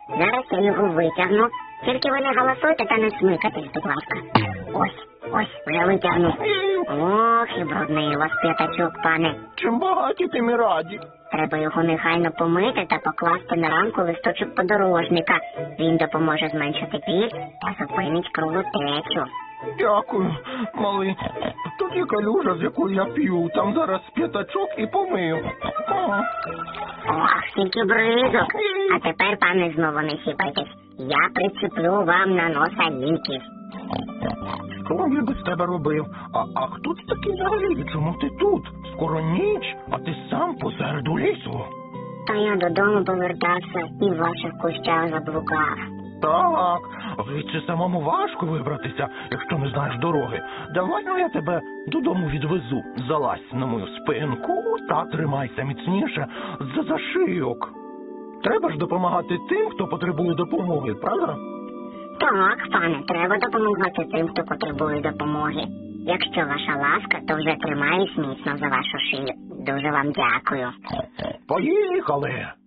Зараз я його витягну. Тільки ви не голосуйте та не смикайтесь, будь ласка. Ось, вже витягну. Ох, і брудний у вас п'ятачок, пане. Чим багаті, тим і раді. Треба його негайно помити та покласти на ранку листочок подорожника. Він допоможе зменшити біль та зупинить кровотечу. Дякую, малий. Тут є калюжа, з якої я п'ю. Там зараз п'ятачок і помию. Ох, скільки бризок. А тепер, пане, знову не сіпайтесь. Я прицеплю вам на носа ліки. Що я без тебе робив? А хто ти такий взагалі? Чому ти тут? Скоро ніч, а ти сам посереду лісу. Та я додому повертався і в ваших кущах заблукав. Так, звідси самому важко вибратися, якщо не знаєш дороги. Давай, я тебе додому відвезу. Залазь на мою спинку та тримайся міцніше за шийок. Треба ж допомагати тим, хто потребує допомоги, правда? Так, пане, треба допомагати тим, хто потребує допомоги. Якщо ваша ласка, то вже тримаюсь міцно за вашу шию. Дуже вам дякую. Поїхали!